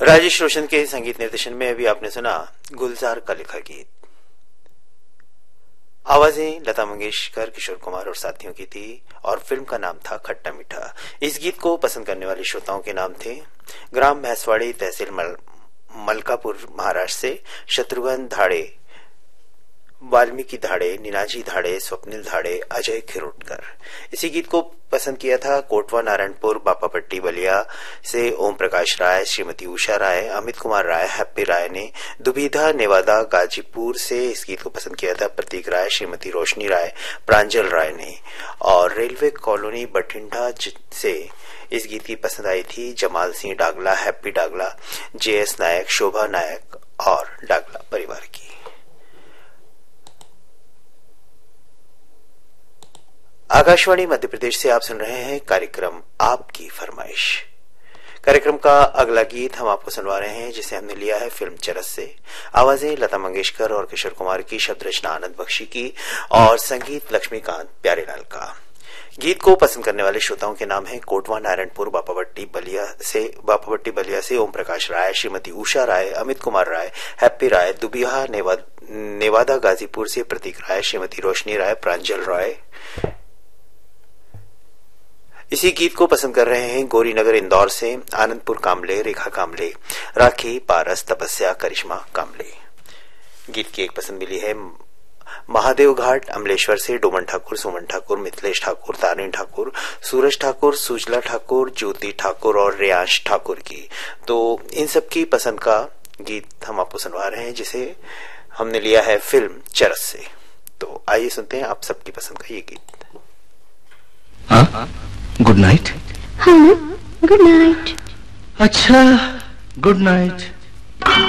राजेश रोशन के संगीत निर्देशन में अभी आपने सुना गुलजार का लिखा गीत। आवाजें लता मंगेशकर, किशोर कुमार और साथियों की थी और फिल्म का नाम था खट्टा मीठा। इस गीत को पसंद करने वाले श्रोताओं के नाम थे ग्राम भैंसवाड़ी, तहसील मलकापुर, महाराष्ट्र से शत्रुघ्न धाड़े, वाल्मीकि धाड़े, नीनाजी धाड़े, स्वप्निल धाड़े, अजय खिरोटकर। इसी गीत को पसंद किया था कोटवा नारायणपुर, बापापट्टी बलिया से ओम प्रकाश राय, श्रीमती उषा राय, अमित कुमार राय, हैप्पी राय ने। दुबिधा, नेवादा, गाजीपुर से इस गीत को पसंद किया था प्रतीक राय, श्रीमती रोशनी राय, प्रांजल राय ने। और रेलवे कॉलोनी बठिंडा से इस गीत की पसंद आई थी जमाल सिंह डागला, हैप्पी डागला, जेएस नायक, शोभा नायक और डागला परिवार की। आकाशवाणी मध्य प्रदेश से आप सुन रहे हैं कार्यक्रम आपकी फरमाइश। कार्यक्रम का अगला गीत हम आपको सुनवा रहे हैं जिसे हमने लिया है फिल्म चरस से। आवाजें लता मंगेशकर और किशोर कुमार की, शब्द रचना आनंद बख्शी की और संगीत लक्ष्मीकांत प्यारेलाल का। गीत को पसंद करने वाले श्रोताओं के नाम हैं कोटवा नारायणपुर, बापापट्टी बलिया से ओम प्रकाश राय, श्रीमती उषा राय, अमित कुमार राय, हैप्पी राय, दुबिहा, नेवादा, गाजीपुर से प्रतीक राय, श्रीमती रोशनी राय, प्रांजल राय। इसी गीत को पसंद कर रहे हैं गौरीनगर इंदौर से आनंदपुर कामले, रेखा कामले, राखी, पारस, तपस्या, करिश्मा कामले। गीत की एक पसंद मिली है महादेव घाट अमलेश्वर से डोमन ठाकुर, सुमन ठाकुर, मिथिलेश ठाकुर, तारिण ठाकुर, सूरज ठाकुर, सुजला ठाकुर, ज्योति ठाकुर और रेयांश ठाकुर की। तो इन सब की पसंद का गीत हम आपको सुनवा रहे हैं जिसे हमने लिया है फिल्म चरस से। तो आइए सुनते हैं आप सबकी पसंद का ये गीत। हाँ, गुड नाइट। हाँ, गुड नाइट। अच्छा, गुड नाइट।